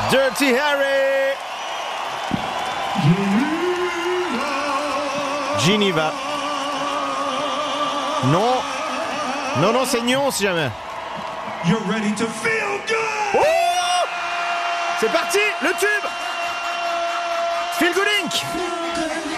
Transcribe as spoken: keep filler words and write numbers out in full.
Dirty Harry. Geneva. Non. Non, non, c'est Nyon si jamais. You're ready to feel good. Oh, c'est parti, le tube. Feel Good Inc.